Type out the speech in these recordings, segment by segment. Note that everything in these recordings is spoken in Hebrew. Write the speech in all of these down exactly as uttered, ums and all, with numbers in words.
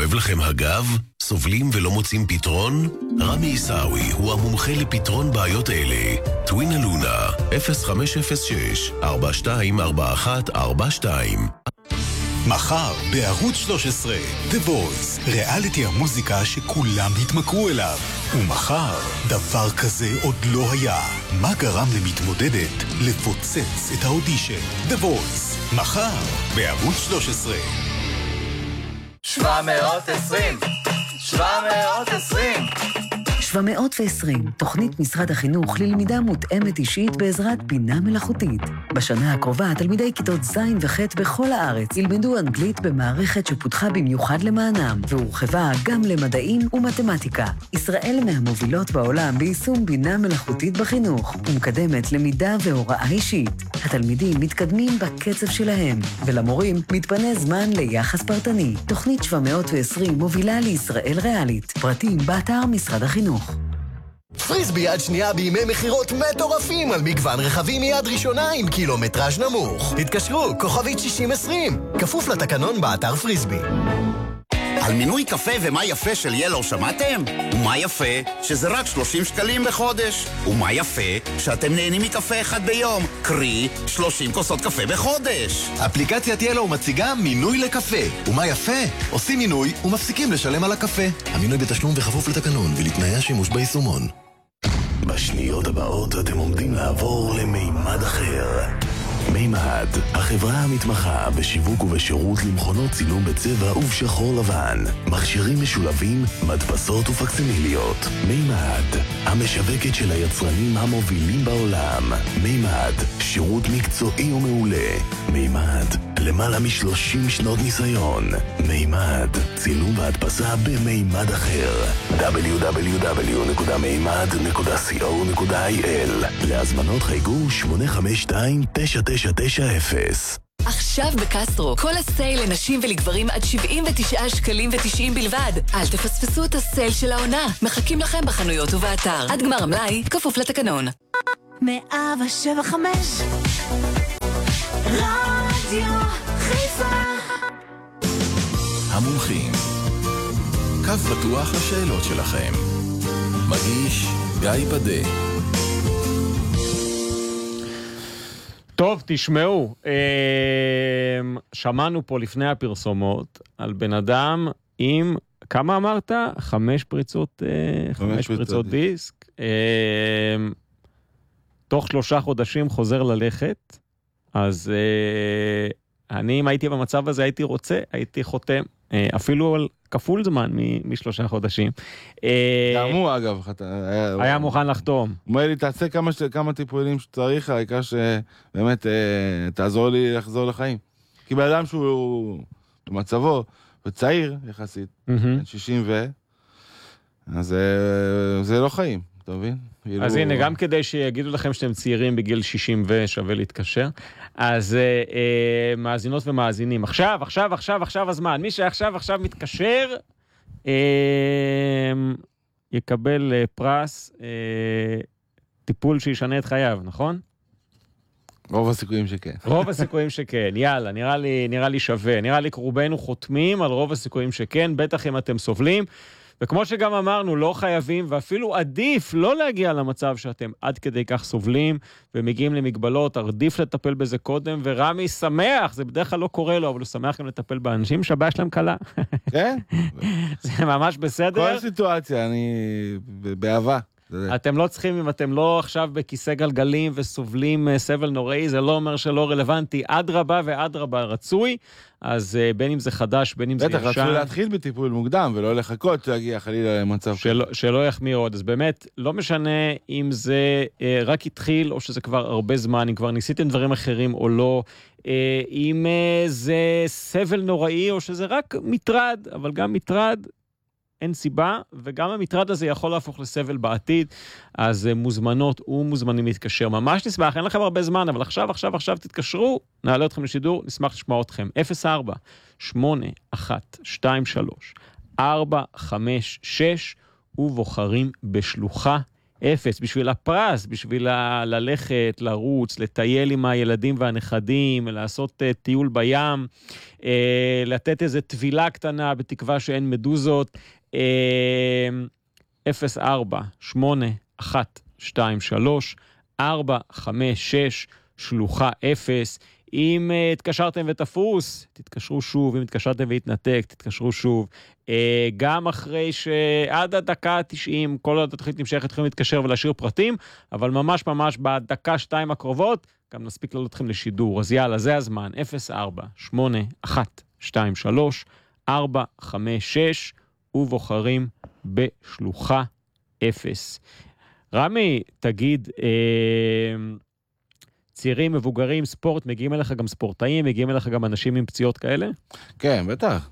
כואב לכם הגב? סובלים ולא מוצאים פתרון? רמי עיסאווי הוא המומחה לפתרון בעיות אלה. טווינה לונה, אפס חמש אפס שש ארבע שתיים ארבע אחת ארבע שתיים. מחר בערוץ שלוש עשרה, The Voice, ריאליטי המוזיקה שכולם התמכרו אליו. ומחר, דבר כזה עוד לא היה. מה גרם למתמודדת לפוצץ את האודישן? The Voice, מחר בערוץ שלוש עשרה. שבע מאות ועשרים שבע מאות ועשרים שבע מאות ועשרים, תוכנית משרד החינוך ללמידה מותאמת אישית בעזרת בינה מלאכותית. בשנה הקרובה, תלמידי כיתות ז' וח' בכל הארץ ילמדו אנגלית במערכת שפותחה במיוחד למענם, והורחבה גם למדעים ומתמטיקה. ישראל מהמובילות בעולם ביישום בינה מלאכותית בחינוך, ומקדמת למידה והוראה אישית. התלמידים מתקדמים בקצב שלהם, ולמורים מתפנה זמן ליחס פרטני. תוכנית שבע מאות ועשרים מובילה לישראל ריאלית. פרטים באתר משרד החינוך. פריסבי יד שנייה בימי מחירות מטורפים על מגוון רכבים מיד ראשונה עם קילומטראז' נמוך. התקשרו, כוכבית שישים עשרים, כפוף לתקנון באתר פריסבי. על מינוי קפה ומה יפה של ילו שמעתם? ומה יפה שזה רק שלושים שקלים בחודש. ומה יפה שאתם נהנים מקפה אחד ביום, קרי שלושים כוסות קפה בחודש. אפליקציית ילו מציגה מינוי לקפה. ומה יפה? עושים מינוי ומפסיקים לשלם על הקפה. המינוי בתשלום וחפוף לתקנון ולתנאי השימוש ביישומון. בשניות הבאות אתם עומדים לעבור למימד אחר. מימד, החברה המתמחה בשיווק ובשירות למכונות צילום בצבע ובשחור לבן, מכשירים משולבים, מדפסות ופקסימיליות. מימד, המשווקת של היצרנים המובילים בעולם. מימד, שירות מקצועי ומעולה. מימד, למעלה משלושים שנות ניסיון. מימד, צילום והדפסה במימד אחר. דאבליו דאבליו דאבליו נקודה מימד נקודה סי או נקודה איי אל. להזמנות חייגו שמונה חמש שתיים תשע תשע תשע אפס. עכשיו בקסטרו, כל הסייל לנשים ולגברים עד שבעים ותשעה שקלים ותשעים בלבד. אל תפספסו את הסייל של העונה. מחכים לכם בחנויות ובאתר. עד גמר המלאי, כפוף לתקנון. מאה שבע חמש רדיו חיפה. המומחים, קו פתוח לשאלות שלכם. מגיש גיא בדה. טוב, תשמעו, שמענו פה לפני הפרסומות על בן אדם עם, כמה אמרת? חמש פריצות, חמש פריצות דיסק. תוך שלושה חודשים חוזר ללכת, אז אני, אם הייתי במצב הזה, הייתי רוצה, הייתי חותם, אפילו על כפול זמן משלושה חודשים. גם הוא, אגב, היה מוכן לחתום. הוא אומר לי, תעשה כמה טיפולים שצריך, העיקר שבאמת תעזור לי לחזור לחיים. כי באדם שהוא במצבו, וצעיר יחסית, שישים ו... אז זה לא חיים, אתה מבין? אז הנה, גם כדי שיגידו לכם שאתם צעירים בגיל שישים ושווה להתקשר, אז מאזינות ומאזינים, עכשיו, עכשיו, עכשיו, עכשיו הזמן, מי שעכשיו, עכשיו מתקשר, יקבל פרס, טיפול שישנה את חייו, נכון? רוב הסיכויים שכן. רוב הסיכויים שכן, יאללה, נראה לי, נראה לי שווה, נראה לי רובנו חותמים על רוב הסיכויים שכן, בטח אם אתם סובלים, וכמו שגם אמרנו, לא חייבים, ואפילו עדיף לא להגיע למצב שאתם עד כדי כך סובלים, ומגיעים למגבלות, עדיף לטפל בזה קודם, ורמי שמח, זה בדרך כלל לא קורה לו, אבל הוא שמח גם לטפל באנשים שהבעיה שלהם קלה. כן? זה ממש בסדר. כל סיטואציה, אני באהבה. אתם לא צריכים, אם אתם לא עכשיו בכיסא גלגלים וסובלים סבל נוראי, זה לא אומר שלא רלוונטי, עד רבה ועד רבה רצוי, אז בין אם זה חדש, בין אם זה ישן. בטח, רצוי להתחיל בטיפול מוקדם, ולא לחכות להגיע חלילה למצב. שלא, שלא יחמיר עוד. אז באמת, לא משנה אם זה רק התחיל, או שזה כבר הרבה זמן, אם כבר ניסיתם דברים אחרים או לא, אם זה סבל נוראי, או שזה רק מטרד, אבל גם מטרד, אין סיבה, וגם המטרד הזה יכול להפוך לסבל בעתיד, אז מוזמנות ומוזמנים להתקשר. ממש נשמח, אין לכם הרבה זמן, אבל עכשיו, עכשיו, עכשיו תתקשרו, נעלה אתכם לשידור, נשמח לשמוע אתכם. אפס ארבע שמונה אחת שתיים שלוש ארבע חמש שש, ובוחרים בשלוחה אפס, בשביל הפרס, בשביל ל- ללכת, לרוץ, לטייל עם הילדים והנכדים, לעשות uh, טיול בים, uh, לתת איזו טבילה קטנה בתקווה שאין מדוזות, uh, אפס ארבע שמונה אחת שתיים שלוש ארבע חמש שש שלוחה אפס. אם uh, התקשרתם ותפוס, תתקשרו שוב. אם התקשרתם והתנתק, תתקשרו שוב. Uh, גם אחרי שעד הדקה ה-תשעים, כל התוכנית נמשכת, אתכם להתקשר ולהשאיר פרטים, אבל ממש ממש בדקה שתיים הקרובות, גם נספיק לעלות אתכם לשידור. אז יאללה, זה הזמן. אפס ארבע שמונה אחת שתיים שלוש ארבע חמש שש ובוחרים בשלוחה אפס. רמי, תגיד, אה, צעירים, מבוגרים, ספורט, מגיעים אליך גם ספורטאים, מגיעים אליך גם אנשים עם פציעות כאלה? כן, בטח.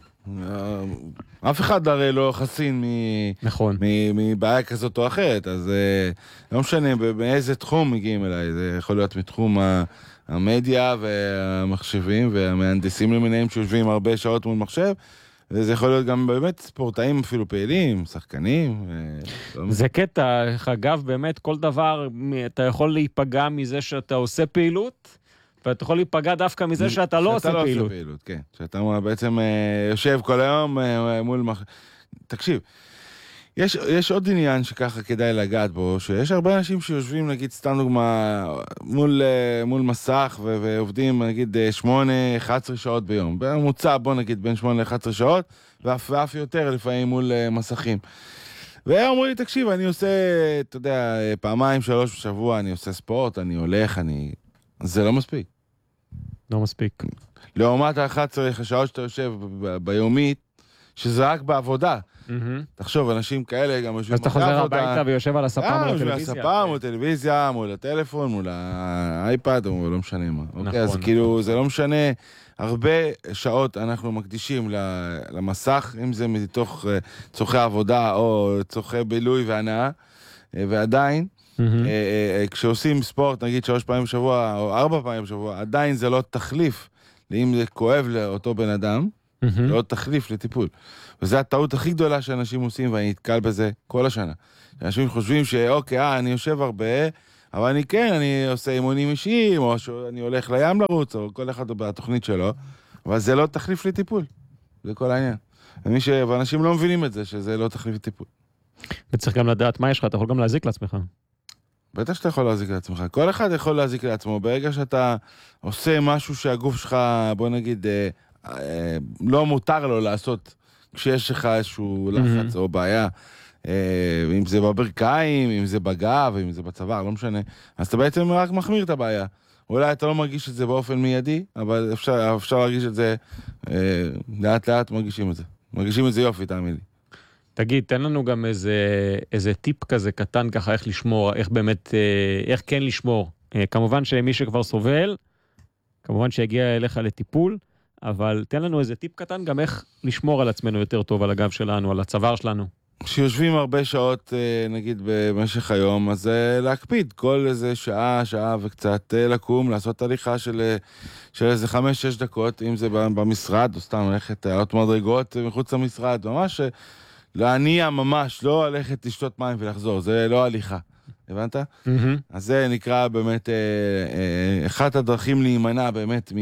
אף אחד הרי לא חסין מ... נכון. מבעיה כזאת או אחרת, אז לא משנה באיזה תחום מגיעים אליי, זה יכול להיות מתחום המדיה והמחשבים והמהנדסים למיניהם שיושבים הרבה שעות מול מחשב, וזה יכול להיות גם באמת ספורטאים אפילו פעילים, שחקנים. זה קטע, אגב, באמת כל דבר, אתה יכול להיפגע מזה שאתה עושה פעילות, ואתה יכול להיפגע דווקא מזה שאתה לא עושה פעילות. שאתה לא עושה פעילות, כן. שאתה בעצם יושב כל היום מול... תקשיב, יש, יש עוד עניין שככה כדאי לגעת בו, שיש הרבה אנשים שיושבים, נגיד, סתם דוגמה, מול, מול מסך ו- ועובדים, נגיד, שמונה אחת עשרה שעות ביום. בממוצע, בוא נגיד, בין שמונה ל-אחת עשרה שעות, ואף, ואף יותר לפעמים מול מסכים. והם אמרו לי, תקשיב, אני עושה, אתה יודע, פעמיים, שלוש בשבוע, אני עושה ספורט, אני הולך, אני... זה לא מספיק. לא מספיק. לעומת ה-אחת עשרה שעות שאתה יושב ב- ביומית, שזה רק בעבודה. תחשוב, אנשים כאלה גם יושבים... אז אתה חוזר הביתה ויושב על הספה מול הטלוויזיה. יושב על הספה, מול הטלוויזיה, מול הטלפון, מול האייפד, או לא משנה מה. אוקיי, אז כאילו, זה לא משנה, הרבה שעות אנחנו מקדישים למסך, אם זה מתוך צורכי עבודה או צורכי בילוי והנאה, ועדיין, כשעושים ספורט, נגיד שלוש פעמים בשבוע או ארבע פעמים בשבוע, עדיין זה לא תחליף, אם זה כואב לאותו בן אדם, לא תחליף לטיפול. וזו הטעות הכי גדולה שאנשים עושים, ואני נתקל בזה כל השנה. אנשים חושבים שאוקיי, אה, אני יושב הרבה, אבל אני כן, אני עושה אימונים אישיים, או שאני הולך לים לרוץ, או כל אחד בתוכנית שלו, אבל זה לא תחליף לטיפול. זה כל העניין. ומי ש... ואנשים לא מבינים את זה, שזה לא תחליף לטיפול. וצריך גם לדעת מה יש לך, אתה יכול גם להזיק לעצמך. בטח שאתה יכול להזיק לעצמך. כל אחד יכול להזיק לעצמו. ברגע שאתה עושה משהו שהגוף שלך, בוא נגיד, אה, אה, לא מותר לו לעשות, כשיש לך איזשהו לחץ או בעיה, אם זה בברכיים, אם זה בגב, אם זה בצוואר, לא משנה, אז אתה בעצם רק מחמיר את הבעיה. אולי אתה לא מרגיש את זה באופן מיידי, אבל אפשר, אפשר להרגיש את זה, לאט לאט מרגישים את זה. מרגישים את זה יופי, תאמין לי. תגיד, תן לנו גם איזה, איזה טיפ כזה קטן ככה, איך לשמור, איך באמת, איך כן לשמור. כמובן שמי שכבר סובל, כמובן שהגיע אליך לטיפול, אבל תן לנו איזה טיפ קטן גם איך לשמור על עצמנו יותר טוב, על הגב שלנו, על הצוואר שלנו. כשיושבים הרבה שעות, נגיד במשך היום, אז להקפיד כל איזה שעה, שעה וקצת לקום, לעשות הליכה של, של איזה חמש, שש דקות, אם זה במשרד, או סתם ללכת לעלות מדרגות מחוץ למשרד, ממש להניע ממש, לא ללכת לשתות מים ולחזור, זה לא הליכה. הבנת? Mm-hmm. אז זה נקרא באמת, אה, אה, אחת הדרכים להימנע באמת מ,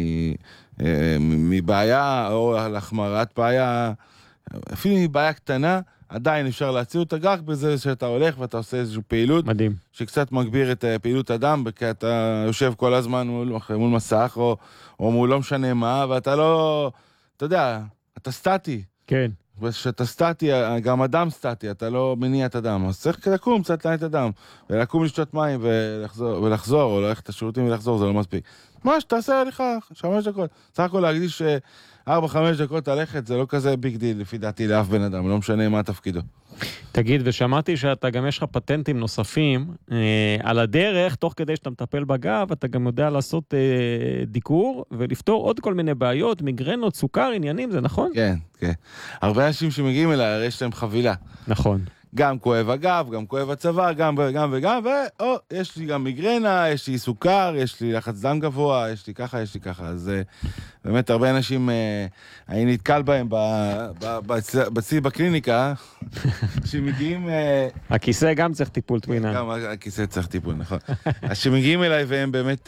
אה, מבעיה, או על החמרת בעיה, אפילו מבעיה קטנה, עדיין אפשר להציל אותה רק בזה שאתה הולך ואתה עושה איזושהי פעילות. מדהים. שקצת מגביר את פעילות אדם, כי אתה יושב כל הזמן מול, מול מסך, או, או מול לא משנה מה, ואתה לא, אתה יודע, אתה סטטי. כן. ושאתה סטטי, גם אדם סטטי, אתה לא מניע את אדם, אז צריך לקום קצת להניע את אדם, ולקום לשתות מים ולחזור, ולחזור, או ללכת לשירותים ולחזור, זה לא מספיק. מה שתעשה הליכה, חמש דקות. צריך הכל להקדיש ארבע, חמש דקות ללכת, זה לא כזה ביג דיל, לפי דעתי, לאף בן אדם, לא משנה מה תפקידו. תגיד, ושמעתי שאתה גם יש לך פטנטים נוספים, אה, על הדרך, תוך כדי שאתה מטפל בגב, אתה גם יודע לעשות אה, דיקור, ולפתור עוד כל מיני בעיות, מיגרנות, סוכר, עניינים, זה נכון? כן, כן. הרבה אנשים שמגיעים אליי, הרי יש להם חבילה. נכון. גם כואב הגב, גם כואב הצוואר, גם וגם וגם, ואו, יש לי גם מיגרנה, יש לי סוכר, יש לי לחץ דם גבוה, יש לי ככה, יש לי ככה. אז באמת הרבה אנשים, אני נתקל בהם בצי בקליניקה, שמגיעים... הכיסא גם צריך טיפול תמינה. גם הכיסא צריך טיפול, נכון. אז שמגיעים אליי והם באמת,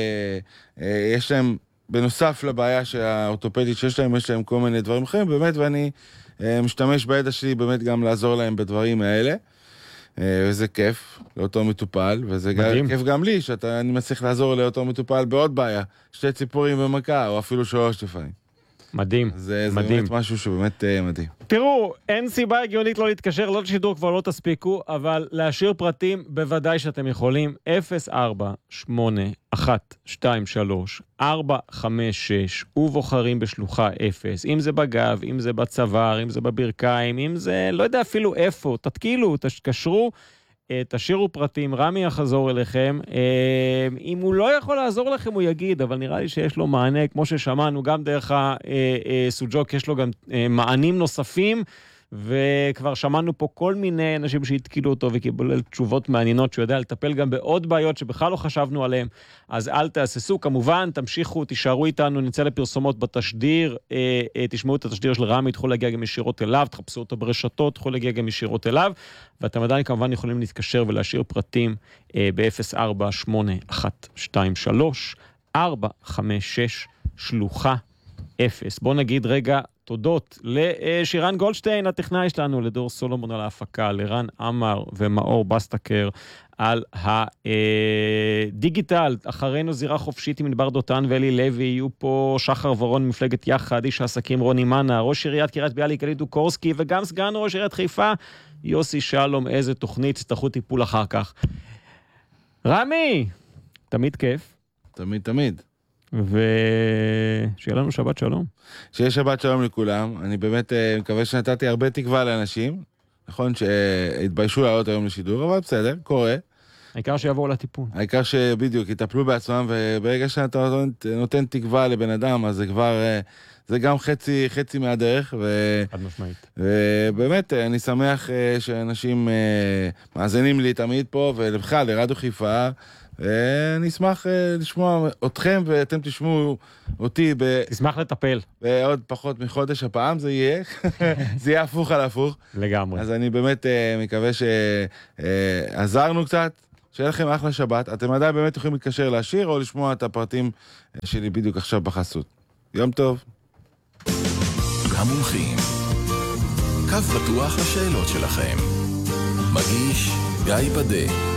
יש להם, בנוסף לבעיה שהאורתופדית שיש להם, יש להם כל מיני דברים אחרים, באמת, ואני משתמש בידע שלי באמת גם לעזור להם בדברים האלה, וזה כיף לאותו מטופל, וזה גם, כיף גם לי, שאני מצליח לעזור לאותו מטופל בעוד בעיה, שתי ציפורים במכה, או אפילו שלוש לפעמים. מדהים, זה, זה מדהים. באמת משהו שבאמת uh, מדהים. תראו, אין סיבה הגיונית לא להתקשר, לא לשידור כבר לא תספיקו, אבל להשאיר פרטים בוודאי שאתם יכולים. אפס ארבע שמונה אחת שתיים שלוש ארבע חמש שש ובוחרים בשלוחה אפס, אם זה בגב, אם זה בצוואר, אם זה בברכיים, אם זה לא יודע אפילו איפה, תתקילו, תקשרו, תשאירו פרטים, רמי יחזור אליכם. אם הוא לא יכול לעזור לכם, הוא יגיד, אבל נראה לי שיש לו מענה, כמו ששמענו, גם דרך הסוג'וק, יש לו גם מענים נוספים, וכבר שמענו פה כל מיני אנשים שהתקילו אותו וקיבלו תשובות מעניינות, שהוא יודע לטפל גם בעוד בעיות שבכלל לא חשבנו עליהם, אז אל תעשסו, כמובן, תמשיכו, תישארו איתנו, נצא לפרסומות בתשדיר, תשמעו את התשדיר של רמי, תוכלו להגיע גם ישירות אליו, תחפשו אותו ברשתות, תוכלו להגיע גם ישירות אליו, ואתם עדיין כמובן יכולים להתקשר ולהשאיר פרטים ב-אפס ארבע שמונה אחת שתיים שלוש ארבע חמש שש שלוחה אפס. בואו נגיד רגע תודות לשירן גולדשטיין, הטכנאי שלנו, לדור סולומון על ההפקה, לרן אמר ומאור בסטקר על הדיגיטל. אחרינו זירה חופשית עם מדבר דותן ואלי לוי, יהיו פה שחר ורון מפלגת יחד, איש העסקים רוני מנה, ראש עיריית קריית ביאליק אלי דוקורסקי, וגם סגן ראש עיריית חיפה יוסי שלום. איזה תוכנית, תצטרכו טיפול אחר כך. רמי, תמיד כיף. תמיד תמיד. ושיהיה לנו שבת שלום. שיהיה שבת שלום לכולם. אני באמת מקווה שנתתי הרבה תקווה לאנשים. נכון שהתביישו לעלות היום לשידור, אבל בסדר, קורה. העיקר שיבואו לטיפול. העיקר שבדיוק יטפלו בעצמם, וברגע שאתה נותן תקווה לבן אדם, אז זה כבר, זה גם חצי, חצי מהדרך. עד משמעית. ובאמת, אני שמח שאנשים מאזינים לי תמיד פה, ולבכלל, לרדיו חיפה, ואני אשמח לשמוע אתכם, ואתם תשמעו אותי ב... תשמח לטפל. בעוד פחות מחודש הפעם זה יהיה. זה יהיה הפוך על הפוך. לגמרי. אז אני באמת מקווה שעזרנו קצת, שיהיה לכם אחלה שבת. אתם עדיין באמת יכולים להתקשר להשאיר, או לשמוע את הפרטים שלי בדיוק עכשיו בחסות. יום טוב. המומחים. קו פתוח לשאלות שלכם. מגיש גיא בדה.